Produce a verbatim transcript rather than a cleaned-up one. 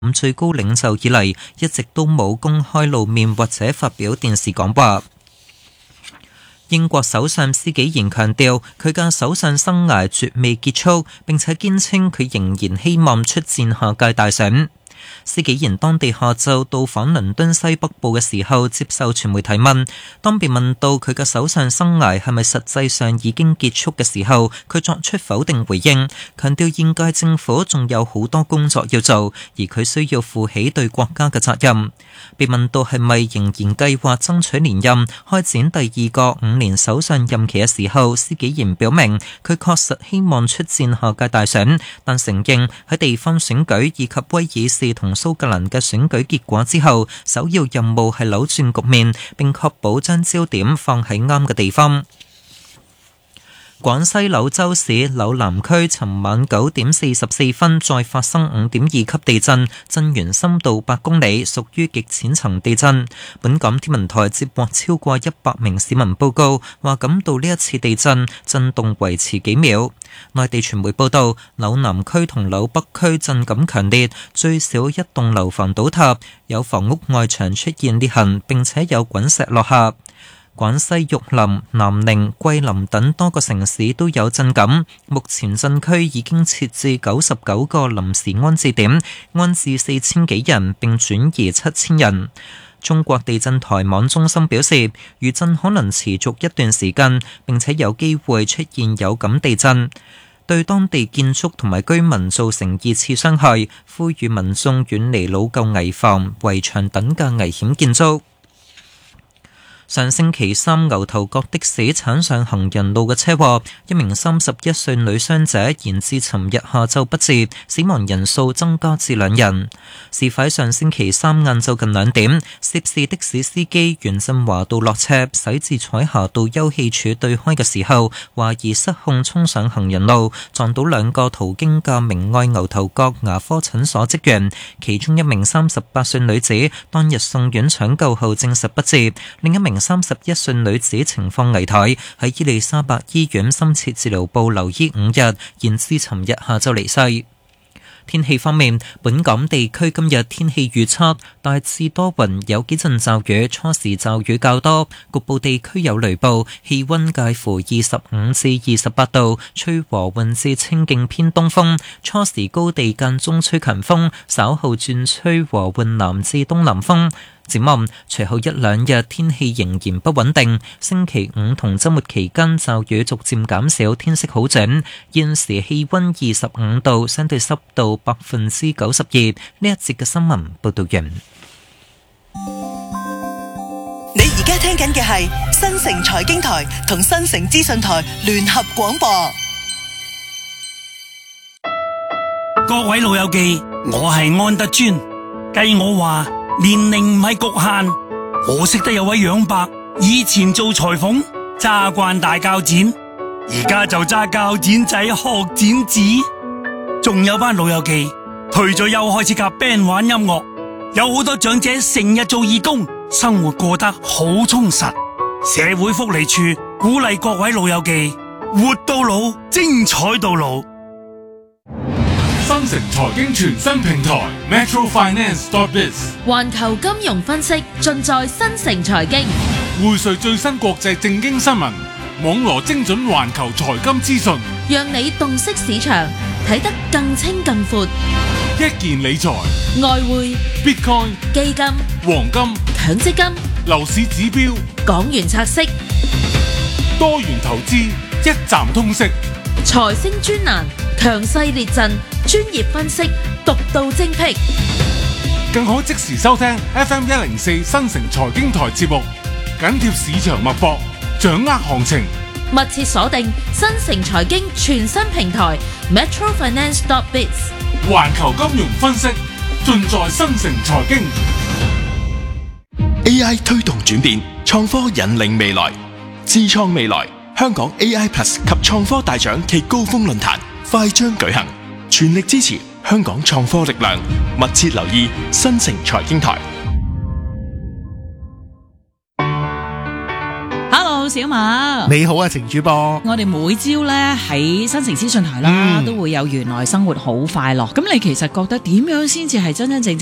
最高領袖以嚟，一直都冇公開露面或者發表電視講話。英國首相施紀賢強調，佢嘅首相生涯絕未結束，並且堅稱佢仍然希望出戰下屆大選。施紀賢當地下晝到訪倫敦西北部嘅時候，接受傳媒提問。當被問到佢嘅首相生涯係咪實際上已經結束嘅時候，佢作出否定回應，強調現屆政府仲有好多工作要做，而佢需要負起對國家嘅責任。被問到係咪仍然計劃爭取連任，開展第二個五年首相任期嘅時候，施紀賢表明佢確實希望出戰下屆大選，但承認喺地方選舉以及威爾士同蘇格蘭嘅選舉結果之後，首要任務係扭轉局面，並確保將焦點放喺啱嘅地方。廣西柳州市柳南區尋晚九點四十四分再發生五點二級地震，震源深度八公里，屬於極淺層地震。本港天文台接獲超過一百名市民報告，話感到呢一次地震震動維持幾秒。內地傳媒報道，柳南區同柳北區震感強烈，最少一棟樓房倒塌，有房屋外牆出現裂痕，並且有滾石落下。廣西玉林、南寧、桂林等多個城市都有震感，目前震區已經設置九十九個臨時安置點，安置四千幾人，並轉移七千人。中國地震台網中心表示，餘震可能持續一段時間，並且有機會出現有感地震，對當地建築同埋居民造成二次傷害，呼籲民眾遠離老舊危房、圍牆等嘅危險建築。上星期三，牛頭角的士鏟上行人路嘅車禍，一名三十一歲女傷者延至尋日下晝不治，死亡人數增加至兩人。事發上星期三晏晝近兩點，涉事的士司機沿振華道落斜，駛至彩霞道休憩處對開嘅時候，懷疑失控衝上行人路，撞到兩個途經嘅明愛牛頭角牙科診所職員，其中一名三十八歲女子當日送院搶救後證實不治，另一名三十一歲女子情況危殆，喺伊利沙伯醫院深切治療部留醫五日，延至尋日下晝離世。天氣方面，本港地區今日天氣預測大致多雲，有幾陣驟雨，初時驟雨較多，局部地區有雷暴，氣溫介乎二十五至二十八度，吹和緩至清勁偏東風，初時高地間中吹強風，稍後轉吹和緩南至東南風。展望隨後一兩日天氣仍然不穩定，星期五同周末期間驟雨逐漸減少，天色好轉。現時氣溫二十五度，相對濕度百分之九十二。呢一節嘅新聞報道完。 你而家聽緊嘅係新城財經台同新城資訊台聯合廣播。 各位老友記，我係安德尊。計我話年齡唔係局限，我識得有位楊伯，以前做裁縫，揸慣大鉸剪，而家就揸鉸剪仔學剪紙。仲有班老友記退咗休開始夾 band 玩音樂，有好多長者成日做義工，生活過得好充實。社會福利處鼓勵各位老友記活到老，精彩到老。 新城財經全新平台 Metro Finance dot biz， 環球金融分析盡在新城財經， 匯萃最新國際正經新聞，網羅精準環球財金資訊， 讓你洞悉市場，睇得更清更闊。 一件理財、 外匯、 Bitcoin、 基金、 黃金、 強積金、 樓市指標、 港元拆息、 多元投資，一站通識。 財星專欄，強勢列陣，專業分析，獨到精闢， 更可即時收聽 F M 一零四新城財經台節目，緊貼市場脈搏，掌握行情。 密切鎖定新城財經全新平台 Metro Finance dot biz， 環球金融分析盡在新城財經。 A I 推動轉變，創科引領未來，智創未來。香港 A I Plus 及創科大獎暨高峰論壇快將舉行，全力支持香港創科力量，密切留意新城財經台。 小馬， 你好啊，程主播。 我哋每朝咧喺新城資訊台啦，嗯、都會有原來生活好快樂。咁你其實覺得點樣先至係真真正正